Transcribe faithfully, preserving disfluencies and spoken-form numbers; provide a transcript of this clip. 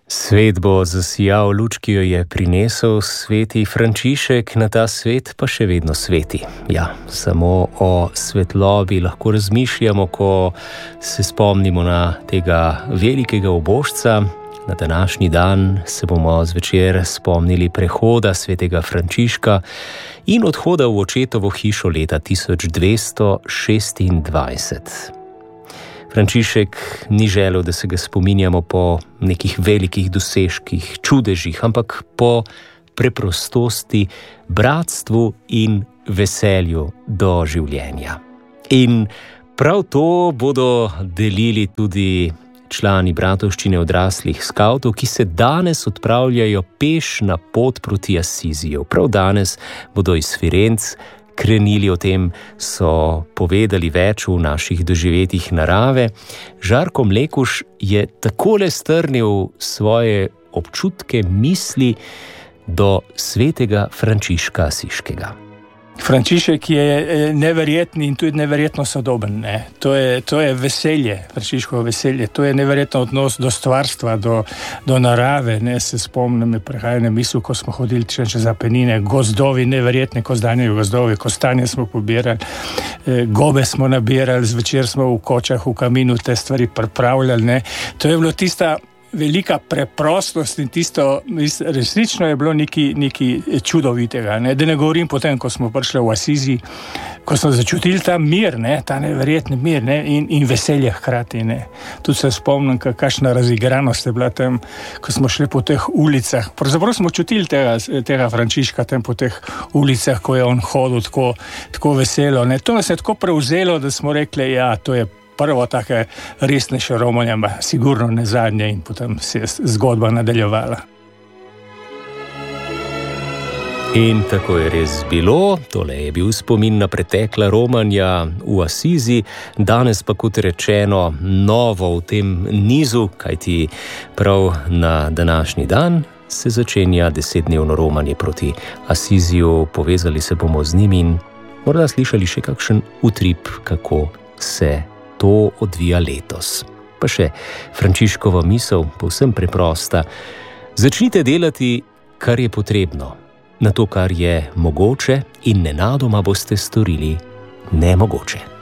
Svet bo zasijal luč, ki jo je prinesel sveti Frančišek, na ta svet pa še vedno sveti. Ja, samo o svetlobi lahko razmišljamo, ko se spomnimo na tega velikega ubožca. Na današnji dan se bomo zvečer spomnili prehoda svetega Frančiška in odhoda v očetovo hišo leta tisoč dvesto šestindvajset. Frančišek ni želel, da se ga spominjamo po nekih velikih dosežkih, čudežih, ampak po preprostosti, bratstvu in veselju do življenja. In prav to bodo delili tudi člani bratovščine odraslih skavtov, ki se danes odpravljajo peš na pot proti Asiziju. Prav danes bodo iz Firenc krenili, o tem so povedali več v naših doživetjih narave. Žarko Mlekuž je takole strnil svoje občutke, misli do svetega Frančiška Asiškega. Frančišek je neverjetni in tudi neverjetno sodoben. Ne? To je, to je veselje, Frančiškovo veselje. To je neverjetno odnos do stvarstva, do, do narave. Ne? Se spomnim, me prehaja na misel, ko smo hodili čez Apenine, gozdovi, neverjetne kozdanjevi gozdovi, kostanje smo pobirali, gobe smo nabirali, zvečer smo v kočah, v kaminu te stvari pripravljali. Ne? To je bilo tista velika preprostost in tisto, resnično je bilo nekaj, nekaj čudovitega. Ne? Da ne govorim potem, ko smo prišli v Asizi, ko smo začutili ta mir, ne? Ta neverjetni mir, ne? In, in veselje hkrati. Ne? Tudi se spomnim, kakšna razigranost je bila tam, ko smo šli po teh ulicah. Pravzaprav smo čutili tega, tega Frančiška tam po teh ulicah, ko je on hodil tako, tako veselo. Ne? To nas je tako prevzelo, da smo rekli, ja, to je prvo take resnejše romanje, sigurno ne zadnje, in potem se je zgodba nadaljevala. In tako je res bilo. Tole je bil spomin na pretekla romanja v Asizi, danes pa, kot rečeno, novo v tem nizu, kajti prav na današnji dan se začenja desetdnevno romanje proti Asiziju. Povezali se bomo z njimi in morda slišali še kakšen utrip, kako se to odvija letos. Pa še Frančiškova misel, povsem preprosta. Začnite delati, kar je potrebno, na to, kar je mogoče, in nenadoma boste storili nemogoče.